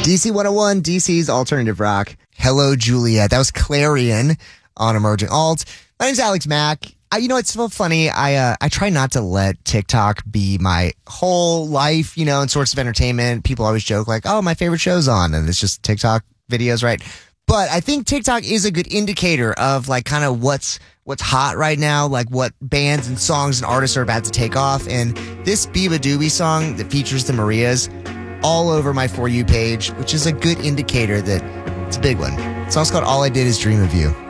DC 101, DC's alternative rock. Hello, Juliet. That was Clarion on Emerging Alt. My name's Alex Mack. It's so funny. I try not to let TikTok be my whole life, and source of entertainment. People always joke like, oh, my favorite show's on, and it's just TikTok videos, right? But I think TikTok is a good indicator of like kind of what's hot right now, like what bands and songs and artists are about to take off. And this Biba Doobie song that features the Marias all over my For You page, which is a good indicator that it's a big one. The song's called All I Did Is Dream of You.